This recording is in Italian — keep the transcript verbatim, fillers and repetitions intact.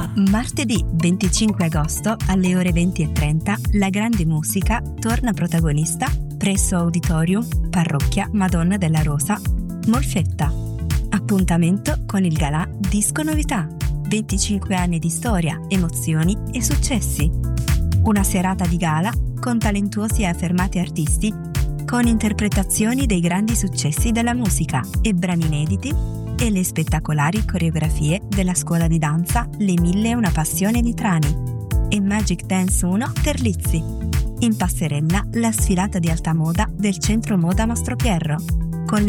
Martedì venticinque agosto alle ore venti e trenta la grande musica torna protagonista presso Auditorium Parrocchia Madonna della Rosa, Molfetta. Appuntamento con il galà Disco Novità, venticinque anni di storia, emozioni e successi. Una serata di gala con talentuosi e affermati artisti, con interpretazioni dei grandi successi della musica e brani inediti e le spettacolari coreografie della scuola di danza Le Mille e una Passione di Trani e Magic Dance uno Terlizzi. In passerella la sfilata di alta moda del Centro Moda Mastro Pierro.